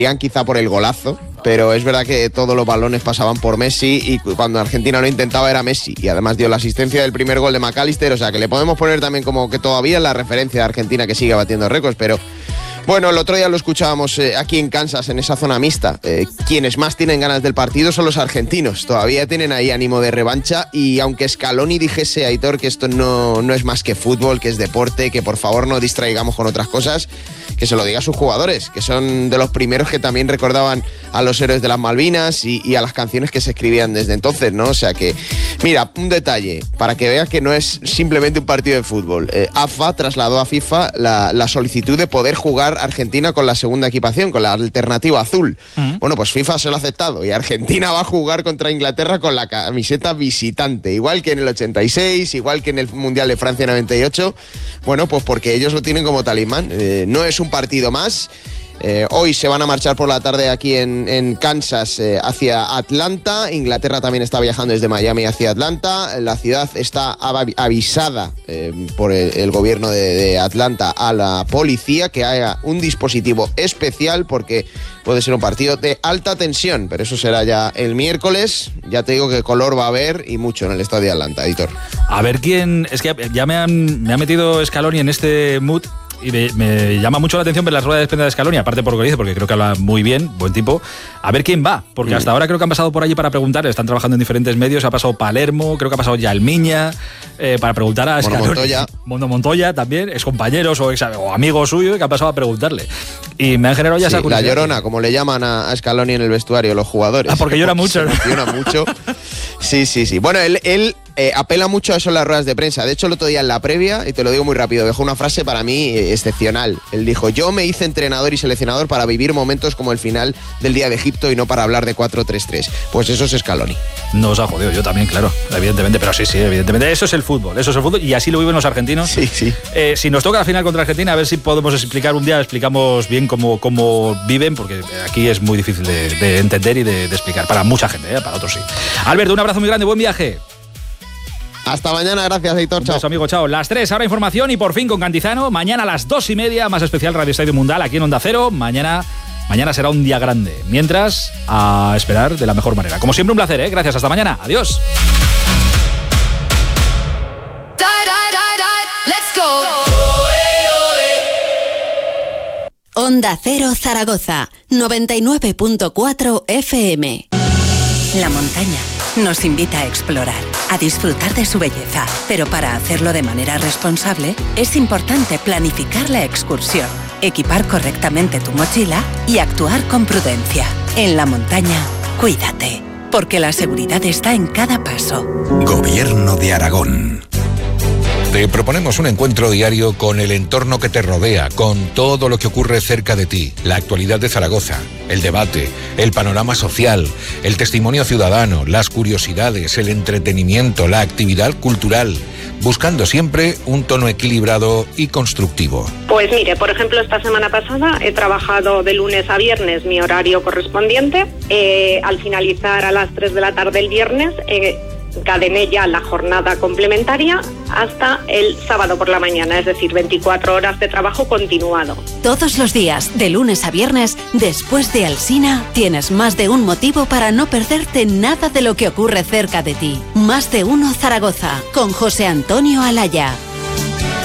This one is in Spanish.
quizá por el golazo, pero es verdad que todos los balones pasaban por Messi y cuando Argentina lo intentaba era Messi y además dio la asistencia del primer gol de McAllister, o sea que le podemos poner también como que todavía es la referencia de Argentina que sigue batiendo récords, pero bueno, el otro día lo escuchábamos aquí en Kansas, en esa zona mixta. Quienes más tienen ganas del partido son los argentinos. Todavía tienen ahí ánimo de revancha y aunque Scaloni dijese, Aitor, que esto no es más que fútbol, que es deporte, que por favor no distraigamos con otras cosas, que se lo diga a sus jugadores, que son de los primeros que también recordaban a los héroes de las Malvinas y a las canciones que se escribían desde entonces, ¿no? O sea que, mira, un detalle, para que veas que no es simplemente un partido de fútbol. AFA trasladó a FIFA la solicitud de poder jugar Argentina con la segunda equipación, con la alternativa azul. Bueno, pues FIFA se lo ha aceptado y Argentina va a jugar contra Inglaterra con la camiseta visitante, igual que en el 86, igual que en el Mundial de Francia 98. Bueno, pues porque ellos lo tienen como talismán. No es un partido más. Hoy se van a marchar por la tarde aquí en Kansas hacia Atlanta. Inglaterra también está viajando desde Miami hacia Atlanta. La ciudad está avisada por el gobierno de Atlanta a la policía que haga un dispositivo especial porque puede ser un partido de alta tensión, pero eso será ya el miércoles. Ya te digo que color va a haber y mucho en el estadio de Atlanta, Editor. A ver quién... Es que ya me ha metido Scaloni en este mood. Y me llama mucho la atención ver las ruedas de prensa de Scaloni, aparte por lo que dice, porque creo que habla muy bien, buen tipo. A ver quién va, porque hasta ahora creo que han pasado por allí para preguntar, están trabajando en diferentes medios, ha pasado Palermo, creo que ha pasado Yalmiña, para preguntar a Scaloni. Mono Montoya también, es compañeros o amigos suyos que han pasado a preguntarle. Y me han generado ya esa curiosidad. La llorona, como le llaman a Scaloni en el vestuario, los jugadores. Porque llora mucho. Llora mucho. Sí. Bueno, él apela mucho a eso en las ruedas de prensa. De hecho, el otro día en la previa, y te lo digo muy rápido, dejó una frase para mí excepcional. Él dijo, yo me hice entrenador y seleccionador para vivir momentos como el final del día de Egipto y no para hablar de 4-3-3. Pues eso es Scaloni. Nos ha jodido, yo también, claro, evidentemente, pero sí, evidentemente. Eso es el fútbol y así lo viven los argentinos. Sí. Si nos toca la final contra Argentina, a ver si podemos explicar un día, explicamos bien cómo viven, porque aquí es muy difícil de entender y de explicar. Para mucha gente, para otros sí. Alberto, un abrazo muy grande, buen viaje. Hasta mañana, gracias, Heitor. Chao. Amigo, chao. Las 3, ahora información y por fin con Cantizano. Mañana a las 2:30, más especial Radio Estadio Mundial aquí en Onda Cero. Mañana será un día grande. Mientras, a esperar de la mejor manera. Como siempre, un placer, ¿eh? Gracias, hasta mañana. Adiós. Onda Cero Zaragoza, 99.4 FM. La montaña nos invita a explorar, a disfrutar de su belleza, pero para hacerlo de manera responsable es importante planificar la excursión, equipar correctamente tu mochila y actuar con prudencia. En la montaña, cuídate, porque la seguridad está en cada paso. Gobierno de Aragón. Te proponemos un encuentro diario con el entorno que te rodea, con todo lo que ocurre cerca de ti, la actualidad de Zaragoza, el debate, el panorama social, el testimonio ciudadano, las curiosidades, el entretenimiento, la actividad cultural, buscando siempre un tono equilibrado y constructivo. Pues mire, por ejemplo, esta semana pasada he trabajado de lunes a viernes mi horario correspondiente. Al finalizar a las 3 de la tarde el viernes, encadené ya la jornada complementaria hasta el sábado por la mañana, es decir, 24 horas de trabajo continuado. Todos los días, de lunes a viernes, después de Alsina, tienes más de un motivo para no perderte nada de lo que ocurre cerca de ti. Más de uno Zaragoza, con José Antonio Alaya.